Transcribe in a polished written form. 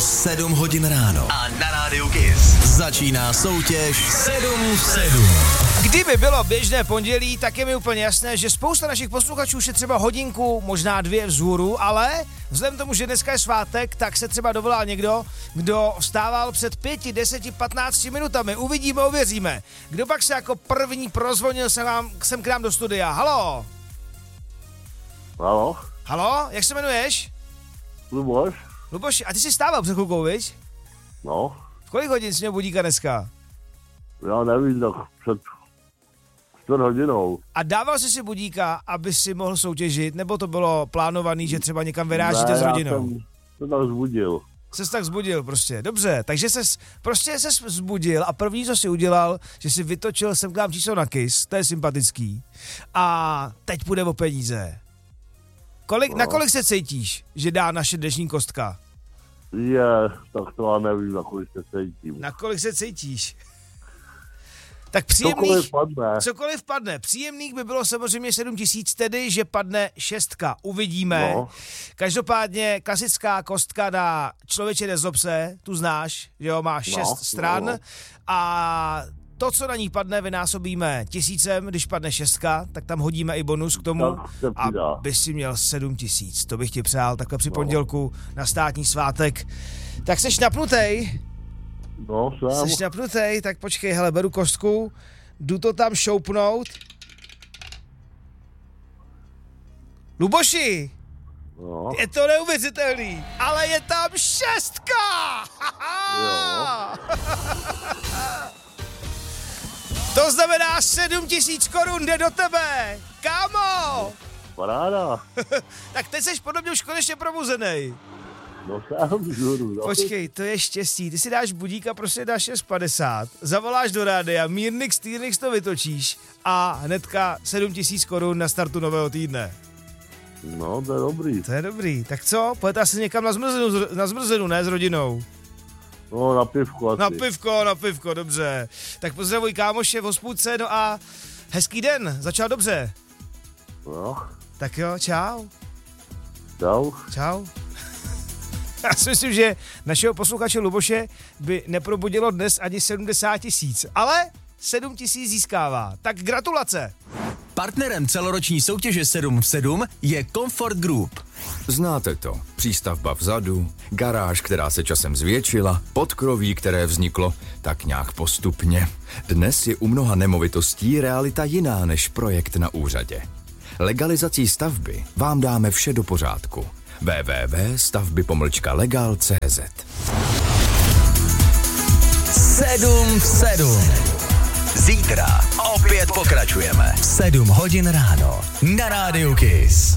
7 hodin ráno. A na rádiu Kiss začíná soutěž 7 v 7. Kdyby bylo běžné pondělí, tak je mi úplně jasné, že spousta našich posluchačů už je třeba hodinku, možná 2 vzhůru, ale vzhledem tomu, že dneska je svátek, tak se třeba dovolal někdo, kdo vstával před 5, 10, 15 minutami. Uvidíme, ověříme. Kdo pak se jako první prozvonil sem k nám do studia? Halo? Halo? Halo? Jak se jmenuješ? Luboš? Luboš, a ty jsi stával před chvilkou, viď? No. V kolik hodin jsi měl budíka dneska? Já nevím, tak před 4 hodinou. A dával jsi si budíka, aby si mohl soutěžit, nebo to bylo plánovaný, že třeba někam vyrážíte s rodinou? Ne, já jsem se tak zbudil. Ses tak zbudil prostě, dobře, takže ses zbudil a první, co jsi udělal, že jsi vytočil sem k nám číslo na Kiss, to je sympatický. A teď půjde o peníze. Na kolik se cítíš, že dá naše dnešní kostka? Tak to já nevím, na kolik se cítím. Na kolik se cítíš? Tak cokoliv padne. Příjemných by bylo samozřejmě 7 000, tedy že padne 6. Uvidíme. No. Každopádně klasická kostka na Člověče nezlob se, tu znáš, že jo, má 6 stran. No. A to, co na ní padne, vynásobíme 1000, když padne 6, tak tam hodíme i bonus k tomu, aby si měl 7 000. To bych ti přál takhle při pondělku na státní svátek. Tak seš napnutej? No, jsem. Jsi napnutej, tak počkej, hele, beru kostku, jdu to tam šoupnout. Luboši, No. je to neuvěřitelný, ale je tam 6! To znamená 7 000 korun jde do tebe, kámo! Paráda. Tak teď seš podobně už konečně probuzenej. No jsem žuru. Počkej, to je štěstí. Ty si dáš budík a prostě dáš 6,50. Zavoláš do rádia, Mírnix, Týrnix to vytočíš a hnedka 7 000 korun na startu nového týdne. No, to je dobrý. To je dobrý. Tak co? Pojďte asi někam na zmrzlinu, ne s rodinou? No, na pivko asi. Na pivko, dobře. Tak pozdravuj kámoše v hospůdce, no a hezký den, začal dobře. No. Tak jo, čau. Čau. Já si myslím, že našeho posluchače Luboše by neprobudilo dnes ani 70 000, ale 7 000 získává. Tak gratulace. Partnerem celoroční soutěže 7 v 7 je Comfort Group. Znáte to. Přístavba vzadu, garáž, která se časem zvětšila, podkroví, které vzniklo tak nějak postupně. Dnes je u mnoha nemovitostí realita jiná než projekt na úřadě. Legalizací stavby vám dáme vše do pořádku. www.stavby-legal.cz 7 v 7. Zítra opět pokračujeme. 7 hodin ráno na rádiu Kiss.